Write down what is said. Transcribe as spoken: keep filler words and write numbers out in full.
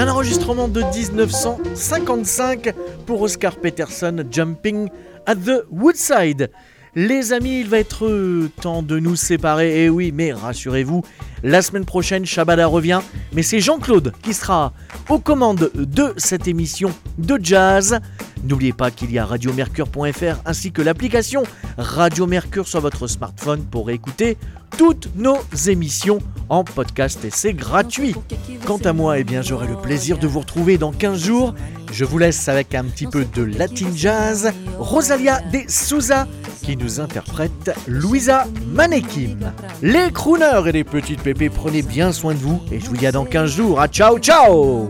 un enregistrement de dix-neuf cent cinquante-cinq pour Oscar Peterson, Jumping at the Woodside. Les amis, il va être temps de nous séparer, et oui, mais rassurez-vous, la semaine prochaine, Shabada revient, mais c'est Jean-Claude qui sera aux commandes de cette émission de jazz. N'oubliez pas qu'il y a radio mercure point f r ainsi que l'application Radio Mercure sur votre smartphone pour écouter toutes nos émissions en podcast et c'est gratuit. Quant à moi, eh bien, j'aurai le plaisir de vous retrouver dans quinze jours. Je vous laisse avec un petit peu de Latin Jazz, Rosalia de Souza qui nous interprète Luisa Manekim. Les crooners et les petites pépés, prenez bien soin de vous et je vous dis à dans quinze jours. À ciao ciao.